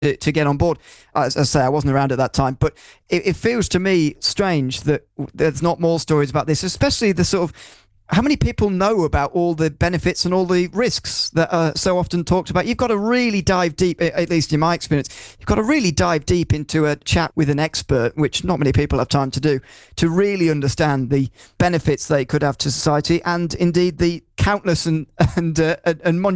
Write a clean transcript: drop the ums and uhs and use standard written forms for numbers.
to get on board. As I say, I wasn't around at that time, but it feels to me strange that there's not more stories about this, especially the sort of how many people know about all the benefits and all the risks that are so often talked about. You've got to really dive deep, at least in my experience, you've got to really dive deep into a chat with an expert, which not many people have time to do, to really understand the benefits they could have to society and indeed the countless and monumental